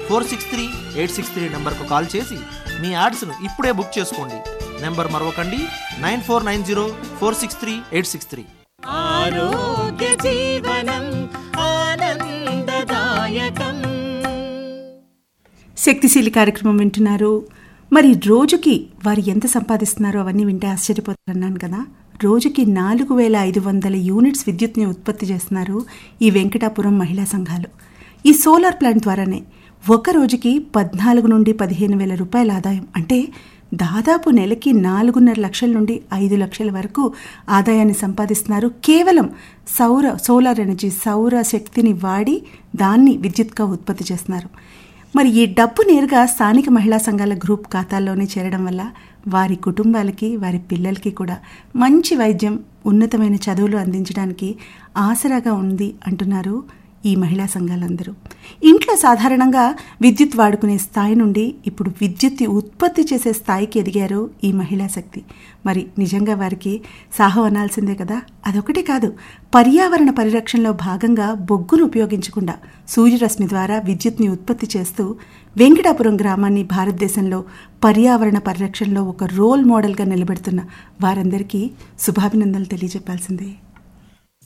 9493 నెంబర్కు కాల్ చేసి మీ యాడ్స్ను ఇప్పుడే బుక్ చేసుకోండి. నెంబర్ మరొకండి 9490463863. ఆరోగ్య జీవనం ఆనందదాయకం. శక్తిశీలి కార్యక్రమం వింటున్నారు. మరి రోజుకి వారు ఎంత సంపాదిస్తున్నారో అవన్నీ వింటే ఆశ్చర్యపోతారన్నాను కదా. రోజుకి 4500 యూనిట్స్ విద్యుత్ని ఉత్పత్తి చేస్తున్నారు ఈ వెంకటాపురం మహిళా సంఘాలు. ఈ సోలార్ ప్లాంట్ ద్వారానే ఒక రోజుకి 14 నుండి 15,000 రూపాయల ఆదాయం, అంటే దాదాపు నెలకి 4.5 లక్షల నుండి 5 లక్షల వరకు ఆదాయాన్ని సంపాదిస్తున్నారు. కేవలం సోలార్ ఎనర్జీ, సౌర శక్తిని వాడి దాన్ని విద్యుత్గా ఉత్పత్తి చేస్తున్నారు. మరి ఈ డబ్బు నేరుగా స్థానిక మహిళా సంఘాల గ్రూప్ ఖాతాల్లోనే చేరడం వల్ల వారి కుటుంబాలకి, వారి పిల్లలకి కూడా మంచి వైద్యం, ఉన్నతమైన చదువులు అందించడానికి ఆసరాగా ఉంది అంటున్నారు ఈ మహిళా సంఘాలందరూ. ఇంట్లో సాధారణంగా విద్యుత్ వాడుకునే స్థాయి నుండి ఇప్పుడు విద్యుత్ ఉత్పత్తి చేసే స్థాయికి ఎదిగారు ఈ మహిళా శక్తి. మరి నిజంగా వారికి సాహో అనాల్సిందే కదా. అదొకటే కాదు, పర్యావరణ పరిరక్షణలో భాగంగా బొగ్గును ఉపయోగించకుండా సూర్యరశ్మి ద్వారా విద్యుత్ని ఉత్పత్తి చేస్తూ వెంకటాపురం గ్రామాన్ని భారతదేశంలో పర్యావరణ పరిరక్షణలో ఒక రోల్ మోడల్గా నిలబెడుతున్న వారందరికీ శుభాభినందనలు తెలియజెప్పాల్సిందే.